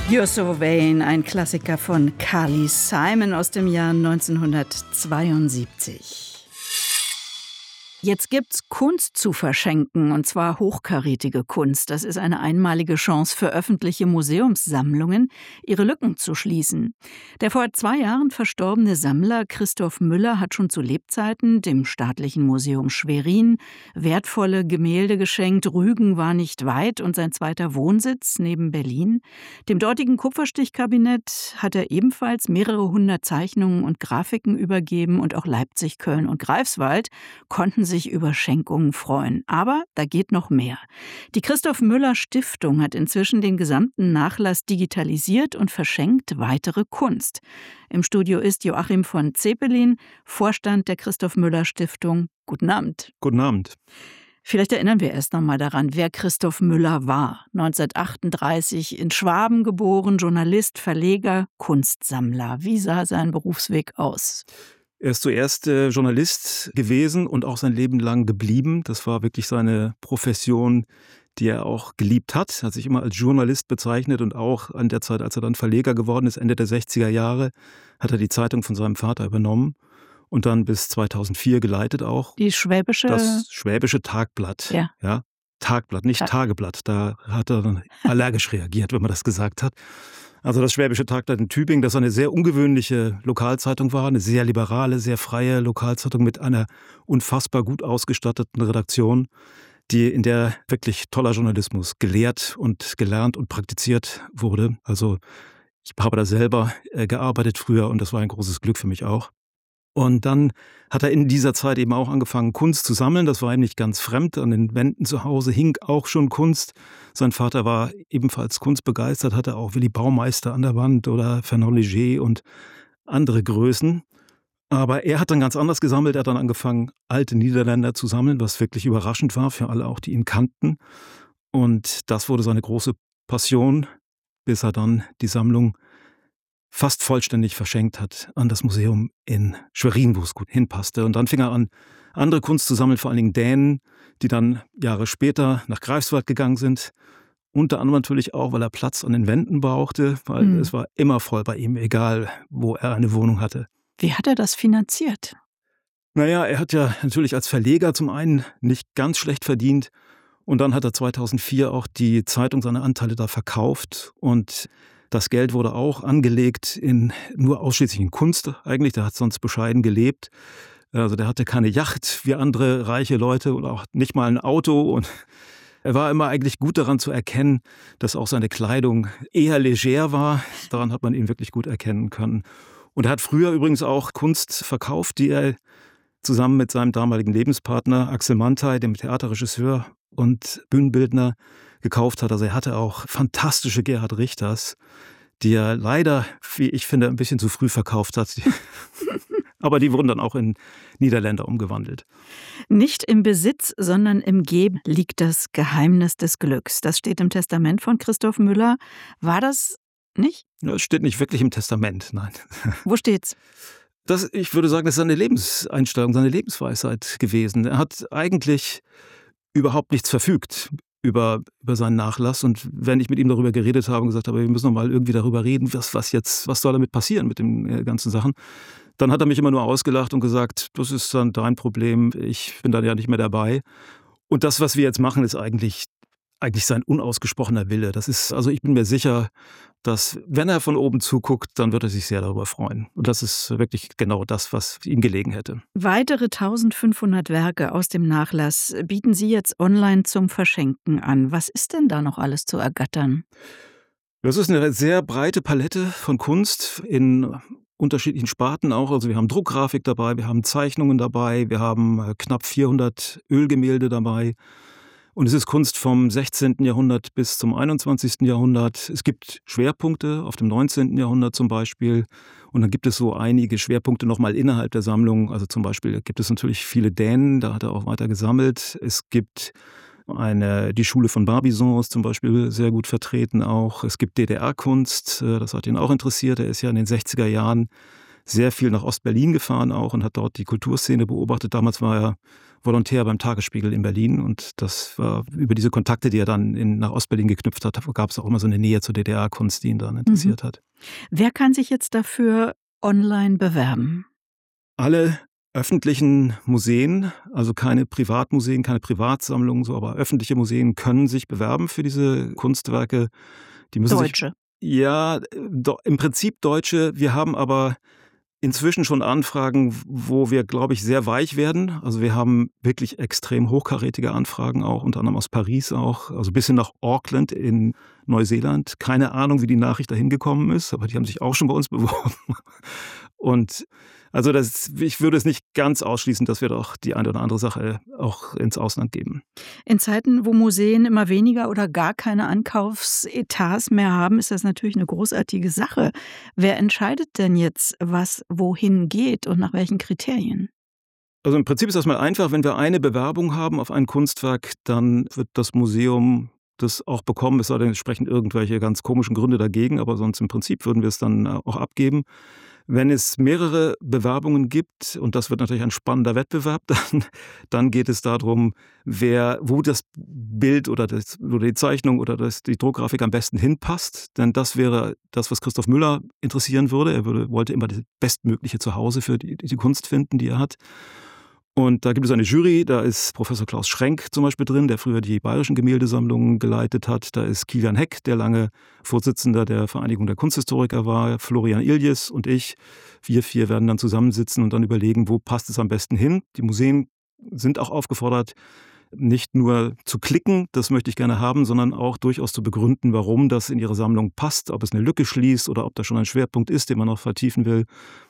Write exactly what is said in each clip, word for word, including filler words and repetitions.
You're So Vain, ein Klassiker von Carly Simon aus dem Jahr neunzehnhundertzweiundsiebzig. Jetzt gibt's Kunst zu verschenken, und zwar hochkarätige Kunst. Das ist eine einmalige Chance für öffentliche Museumssammlungen, ihre Lücken zu schließen. Der vor zwei Jahren verstorbene Sammler Christoph Müller hat schon zu Lebzeiten dem Staatlichen Museum Schwerin wertvolle Gemälde geschenkt. Rügen war nicht weit und sein zweiter Wohnsitz neben Berlin. Dem dortigen Kupferstichkabinett hat er ebenfalls mehrere hundert Zeichnungen und Grafiken übergeben, und auch Leipzig, Köln und Greifswald konnten sich sich über Schenkungen freuen. Aber da geht noch mehr. Die Christoph Müller Stiftung hat inzwischen den gesamten Nachlass digitalisiert und verschenkt weitere Kunst. Im Studio ist Joachim von Zepelin, Vorstand der Christoph Müller Stiftung. Guten Abend. Guten Abend. Vielleicht erinnern wir erst noch mal daran, wer Christoph Müller war. neunzehnhundertachtunddreißig in Schwaben geboren, Journalist, Verleger, Kunstsammler. Wie sah sein Berufsweg aus? Er ist zuerst äh, Journalist gewesen und auch sein Leben lang geblieben. Das war wirklich seine Profession, die er auch geliebt hat. Er hat sich immer als Journalist bezeichnet, und auch an der Zeit, als er dann Verleger geworden ist, Ende der sechziger Jahre, hat er die Zeitung von seinem Vater übernommen und dann bis zweitausendvier geleitet auch. Die Schwäbische? Das Schwäbische Tagblatt. Ja. Ja, Tagblatt, nicht Tag. Tageblatt. Da hat er dann allergisch reagiert, wenn man das gesagt hat. Also das Schwäbische Tagblatt in Tübingen, das eine sehr ungewöhnliche Lokalzeitung war, eine sehr liberale, sehr freie Lokalzeitung mit einer unfassbar gut ausgestatteten Redaktion, die in der wirklich toller Journalismus gelehrt und gelernt und praktiziert wurde. Also ich habe da selber äh, gearbeitet früher, und das war ein großes Glück für mich auch. Und dann hat er in dieser Zeit eben auch angefangen, Kunst zu sammeln. Das war ihm nicht ganz fremd. An den Wänden zu Hause hing auch schon Kunst. Sein Vater war ebenfalls kunstbegeistert, hatte auch Willy Baumeister an der Wand oder Fernand Léger und andere Größen. Aber er hat dann ganz anders gesammelt. Er hat dann angefangen, alte Niederländer zu sammeln, was wirklich überraschend war für alle, auch die ihn kannten. Und das wurde seine große Passion, bis er dann die Sammlung fast vollständig verschenkt hat an das Museum in Schwerin, wo es gut hinpasste. Und dann fing er an, andere Kunst zu sammeln, vor allen Dingen Dänen, die dann Jahre später nach Greifswald gegangen sind. Unter anderem natürlich auch, weil er Platz an den Wänden brauchte, weil mhm. es war immer voll bei ihm, egal wo er eine Wohnung hatte. Wie hat er das finanziert? Naja, er hat ja natürlich als Verleger zum einen nicht ganz schlecht verdient. Und dann hat er zweitausendvier auch die Zeitung, seine Anteile da verkauft, und das Geld wurde auch angelegt in nur ausschließlich in Kunst eigentlich. Der hat sonst bescheiden gelebt. Also der hatte keine Yacht wie andere reiche Leute und auch nicht mal ein Auto. Und er war immer eigentlich gut daran zu erkennen, dass auch seine Kleidung eher leger war. Daran hat man ihn wirklich gut erkennen können. Und er hat früher übrigens auch Kunst verkauft, die er zusammen mit seinem damaligen Lebenspartner Axel Manthey, dem Theaterregisseur und Bühnenbildner, gekauft hat. Also er hatte auch fantastische Gerhard Richters, die er leider, wie ich finde, ein bisschen zu früh verkauft hat. Aber die wurden dann auch in Niederländer umgewandelt. Nicht im Besitz, sondern im Geben liegt das Geheimnis des Glücks. Das steht im Testament von Christoph Müller. War das nicht? Ja, es steht nicht wirklich im Testament, nein. Wo steht's? Das, ich würde sagen, das ist seine Lebenseinstellung, seine Lebensweisheit gewesen. Er hat eigentlich überhaupt nichts verfügt über, über seinen Nachlass. Und wenn ich mit ihm darüber geredet habe und gesagt habe, wir müssen noch mal irgendwie darüber reden, was, was jetzt, was soll damit passieren mit den äh, ganzen Sachen, dann hat er mich immer nur ausgelacht und gesagt, das ist dann dein Problem, ich bin dann ja nicht mehr dabei. Und das, was wir jetzt machen, ist eigentlich, eigentlich sein unausgesprochener Wille. Das ist, also ich bin mir sicher, dass, wenn er von oben zuguckt, dann wird er sich sehr darüber freuen. Und das ist wirklich genau das, was ihm gelegen hätte. Weitere eintausendfünfhundert Werke aus dem Nachlass bieten Sie jetzt online zum Verschenken an. Was ist denn da noch alles zu ergattern? Das ist eine sehr breite Palette von Kunst in unterschiedlichen Sparten auch. Also wir haben Druckgrafik dabei, wir haben Zeichnungen dabei, wir haben knapp vierhundert Ölgemälde dabei. Und es ist Kunst vom sechzehnten Jahrhundert bis zum einundzwanzigsten Jahrhundert. Es gibt Schwerpunkte auf dem neunzehnten Jahrhundert zum Beispiel. Und dann gibt es so einige Schwerpunkte nochmal innerhalb der Sammlung. Also zum Beispiel gibt es natürlich viele Dänen, da hat er auch weiter gesammelt. Es gibt eine, die Schule von Barbizon ist zum Beispiel sehr gut vertreten auch. Es gibt D D R-Kunst, das hat ihn auch interessiert. Er ist ja in den sechziger Jahren sehr viel nach Ostberlin gefahren auch und hat dort die Kulturszene beobachtet. Damals war er Volontär beim Tagesspiegel in Berlin. Und das war über diese Kontakte, die er dann in, nach Ostberlin geknüpft hat, gab es auch immer so eine Nähe zur D D R-Kunst, die ihn dann interessiert mhm. hat. Wer kann sich jetzt dafür online bewerben? Alle öffentlichen Museen, also keine Privatmuseen, keine Privatsammlungen, so, aber öffentliche Museen können sich bewerben für diese Kunstwerke. Die müssen Deutsche? Sich, ja, do, im Prinzip Deutsche. Wir haben aber inzwischen schon Anfragen, wo wir, glaube ich, sehr weich werden. Also wir haben wirklich extrem hochkarätige Anfragen auch, unter anderem aus Paris auch, also bis hin nach Auckland in Neuseeland. Keine Ahnung, wie die Nachricht dahin gekommen ist, aber die haben sich auch schon bei uns beworben. Und also das, ich würde es nicht ganz ausschließen, dass wir doch die eine oder andere Sache auch ins Ausland geben. In Zeiten, wo Museen immer weniger oder gar keine Ankaufsetats mehr haben, ist das natürlich eine großartige Sache. Wer entscheidet denn jetzt, was wohin geht und nach welchen Kriterien? Also im Prinzip ist das mal einfach, wenn wir eine Bewerbung haben auf ein Kunstwerk, dann wird das Museum das auch bekommen, es sei denn, es sprechen irgendwelche ganz komischen Gründe dagegen, aber sonst im Prinzip würden wir es dann auch abgeben. Wenn es mehrere Bewerbungen gibt, und das wird natürlich ein spannender Wettbewerb, dann, dann geht es darum, wer, wo das Bild oder, das, oder die Zeichnung oder das, die Druckgrafik am besten hinpasst. Denn das wäre das, was Christoph Müller interessieren würde. Er würde, wollte immer das bestmögliche Zuhause für die, die Kunst finden, die er hat. Und da gibt es eine Jury, da ist Professor Klaus Schrenk zum Beispiel drin, der früher die bayerischen Gemäldesammlungen geleitet hat. Da ist Kilian Heck, der lange Vorsitzender der Vereinigung der Kunsthistoriker war, Florian Iljes und ich. Wir vier werden dann zusammensitzen und dann überlegen, wo passt es am besten hin. Die Museen sind auch aufgefordert, nicht nur zu klicken, das möchte ich gerne haben, sondern auch durchaus zu begründen, warum das in ihre Sammlung passt, ob es eine Lücke schließt oder ob da schon ein Schwerpunkt ist, den man noch vertiefen will.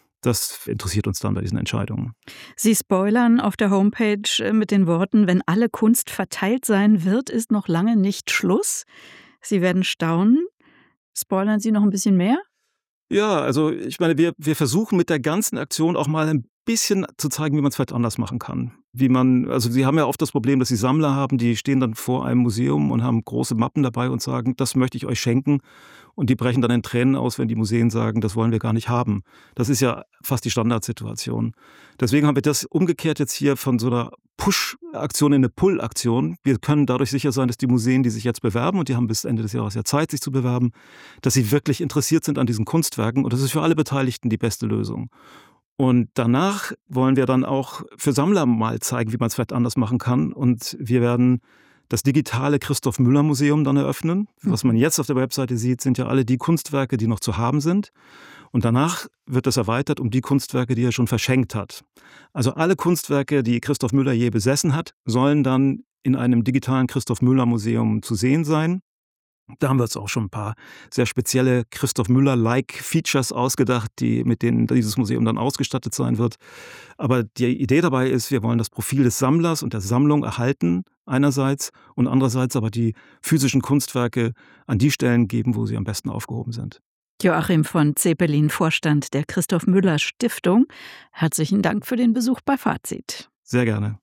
Das interessiert uns dann bei diesen Entscheidungen. Sie spoilern auf der Homepage mit den Worten, wenn alle Kunst verteilt sein wird, ist noch lange nicht Schluss. Sie werden staunen. Spoilern Sie noch ein bisschen mehr? Ja, also ich meine, wir, wir versuchen mit der ganzen Aktion auch mal ein bisschen zu zeigen, wie man es vielleicht anders machen kann. Wie man, also Sie haben ja oft das Problem, dass Sie Sammler haben, die stehen dann vor einem Museum und haben große Mappen dabei und sagen, das möchte ich euch schenken. Und die brechen dann in Tränen aus, wenn die Museen sagen, das wollen wir gar nicht haben. Das ist ja fast die Standardsituation. Deswegen haben wir das umgekehrt jetzt hier von so einer Push-Aktion in eine Pull-Aktion. Wir können dadurch sicher sein, dass die Museen, die sich jetzt bewerben, und die haben bis Ende des Jahres ja Zeit, sich zu bewerben, dass sie wirklich interessiert sind an diesen Kunstwerken. Und das ist für alle Beteiligten die beste Lösung. Und danach wollen wir dann auch für Sammler mal zeigen, wie man es vielleicht anders machen kann. Und wir werden das digitale Christoph Müller Museum dann eröffnen. Was man jetzt auf der Webseite sieht, sind ja alle die Kunstwerke, die noch zu haben sind. Und danach wird das erweitert um die Kunstwerke, die er schon verschenkt hat. Also alle Kunstwerke, die Christoph Müller je besessen hat, sollen dann in einem digitalen Christoph Müller Museum zu sehen sein. Da haben wir uns auch schon ein paar sehr spezielle Christoph Müller-like Features ausgedacht, die, mit denen dieses Museum dann ausgestattet sein wird. Aber die Idee dabei ist, wir wollen das Profil des Sammlers und der Sammlung erhalten einerseits und andererseits aber die physischen Kunstwerke an die Stellen geben, wo sie am besten aufgehoben sind. Joachim von Zepelin, Vorstand der Christoph Müller Stiftung. Herzlichen Dank für den Besuch bei Fazit. Sehr gerne.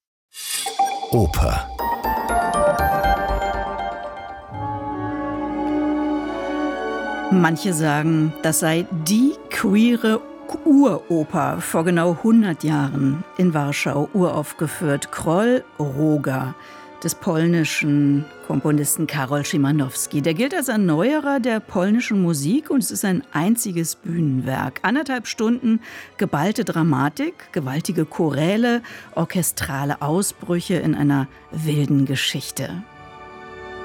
Oper. Manche sagen, das sei die queere Uroper, vor genau hundert Jahren in Warschau uraufgeführt. Król Roga des polnischen Komponisten Karol Szymanowski. Der gilt als Erneuerer der polnischen Musik und es ist ein einziges Bühnenwerk. Anderthalb Stunden geballte Dramatik, gewaltige Choräle, orchestrale Ausbrüche in einer wilden Geschichte.